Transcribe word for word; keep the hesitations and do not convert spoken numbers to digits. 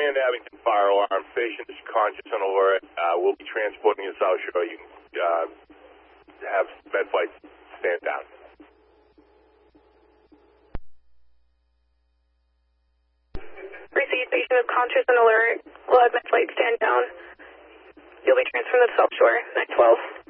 Land Abington Fire Alarm. Patient is conscious and alert. Uh, we'll be transporting you to South Shore. You can uh, have med flight stand down. Received. Patient is conscious and alert. We'll have med flight stand down. You'll be transferred to South Shore. nine twelve.